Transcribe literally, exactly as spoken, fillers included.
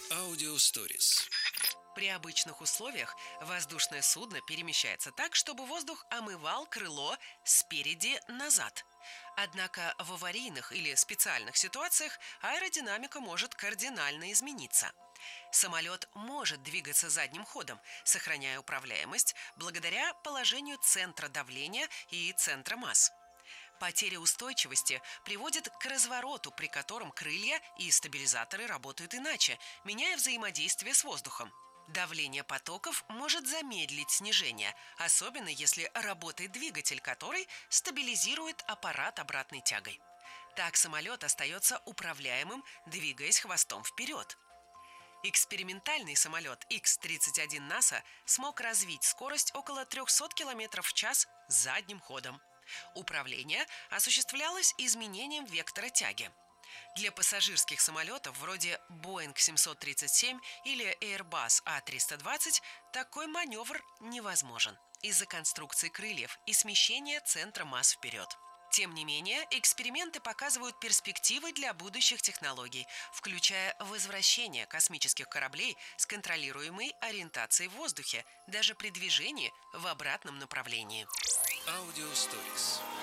Аудио Stories. При обычных условиях воздушное судно перемещается так, чтобы воздух омывал крыло спереди назад. Однако в аварийных или специальных ситуациях аэродинамика может кардинально измениться. Самолет может двигаться задним ходом, сохраняя управляемость благодаря положению центра давления и центра масс. Потеря устойчивости приводит к развороту, при котором крылья и стабилизаторы работают иначе, меняя взаимодействие с воздухом. Давление потоков может замедлить снижение, особенно если работает двигатель, который стабилизирует аппарат обратной тягой. Так самолет остается управляемым, двигаясь хвостом вперед. Экспериментальный самолет икс тридцать один НАСА смог развить скорость около триста километров в час задним ходом. Управление осуществлялось изменением вектора тяги. Для пассажирских самолетов вроде Boeing семьсот тридцать семь или Airbus А триста двадцать такой маневр невозможен из-за конструкции крыльев и смещения центра масс вперед. Тем не менее, эксперименты показывают перспективы для будущих технологий, включая возвращение космических кораблей с контролируемой ориентацией в воздухе, даже при движении в обратном направлении. Аудио Stories.